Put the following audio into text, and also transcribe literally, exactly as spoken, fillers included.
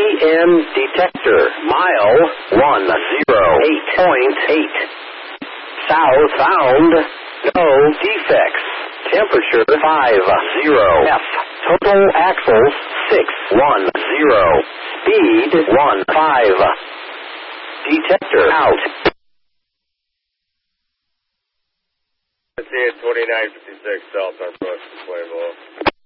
M detector, mile one zero eight point eight. South found, no defects. Temperature five zero F. Total axles six one zero. Speed one five. Detector out. twenty-nine fifty-six South Northwest Pueblo.